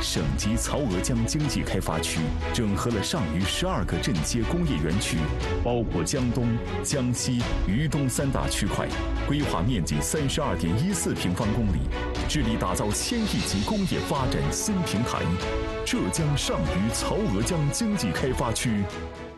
省级曹娥江经济开发区整合了上虞12个镇街工业园区，包括江东、江西、渝东3大区块，规划面积32.14平方公里，致力打造1000亿级工业发展新平台。浙江上虞曹娥江经济开发区。